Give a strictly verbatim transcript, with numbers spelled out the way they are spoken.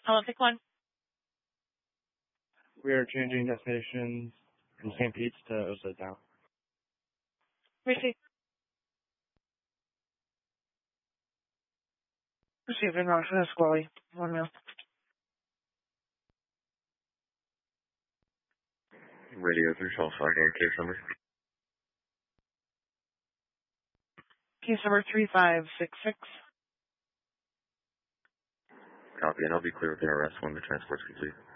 Hello, pick one. We are changing destinations from Saint Pete's to Osa now. Receive. Receive in Rockland, Squally. One mil. Radio through Shell Friday, case number. Case number three five six six. Copy, and I'll be clear with the arrest when the transport's complete.